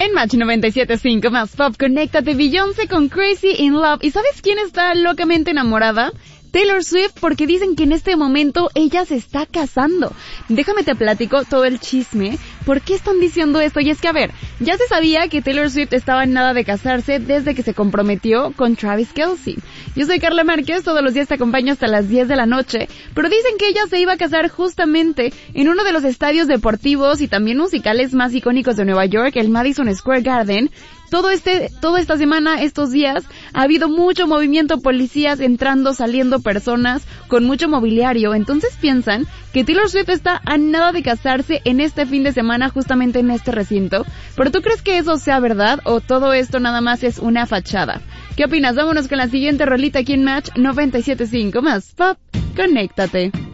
En Match 97.5 más pop, conéctate, Beyoncé con Crazy in Love. ¿Y sabes quién está locamente enamorada? Taylor Swift, porque dicen que en este momento ella se está casando. Déjame te platico todo el chisme. ¿Por qué están diciendo esto? Y es que, a ver, ya se sabía que Taylor Swift estaba en nada de casarse desde que se comprometió con Travis Kelce. Yo soy Carla Márquez, todos los días te acompaño hasta las 10 de la noche, pero dicen que ella se iba a casar justamente en uno de los estadios deportivos y también musicales más icónicos de Nueva York, el Madison Square Garden. Toda esta semana, estos días, ha habido mucho movimiento, policías entrando, saliendo, personas con mucho mobiliario. Entonces piensan que Taylor Swift está a nada de casarse en este fin de semana, justamente en este recinto. ¿Pero tú crees que eso sea verdad o todo esto nada más es una fachada? ¿Qué opinas? Vámonos con la siguiente rolita aquí en Match 97.5 más pop. Conéctate.